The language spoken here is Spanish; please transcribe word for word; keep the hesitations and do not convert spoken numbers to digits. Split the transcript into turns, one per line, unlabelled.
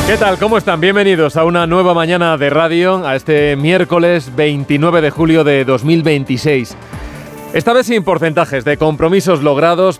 ¿Qué tal? ¿Cómo están? Bienvenidos a una nueva mañana de radio, a este miércoles veintinueve de julio de dos mil veintiséis. Esta vez sin porcentajes de compromisos logrados,